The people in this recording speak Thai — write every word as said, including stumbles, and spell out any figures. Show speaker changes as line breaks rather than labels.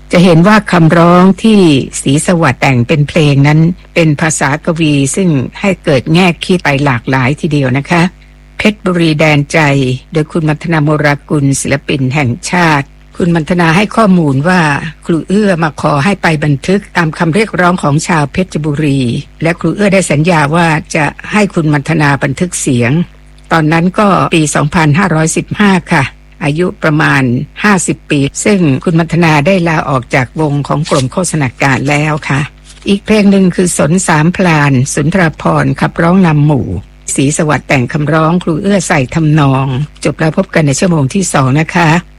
จะเห็นว่าคำร้องที่ศรีสวัสดิ์แต่งเป็นเพลงนั้นเป็นภาษากวีซึ่งให้เกิดแง่คิดไปหลากหลายทีเดียวนะคะเพชรบุรีแดนใจโดยคุณมัทนาโมรากุลศิลปินแห่งชาติคุณมัทนาให้ข้อมูลว่าครูเอื้อมาขอให้ไปบันทึกตามคำเรียกร้องของชาวเพชรบุรีและครูเอื้อได้สัญญาว่าจะให้คุณมัทนาบันทึกเสียงตอนนั้นก็ปีสองพันห้าร้อยสิบห้าค่ะอายุประมาณห้าสิบปีซึ่งคุณมัทนาได้ลาออกจากวงของกรมโฆษณาการแล้วค่ะอีกเพลงหนึ่งคือสนสามพลานสุนทรภรณ์ขับร้องนำหมู่ศรีสวัสดิ์แต่งคำร้องครูเอื้อใส่ทำนองจบแล้วพบกันในชั่วโมงที่สองนะคะ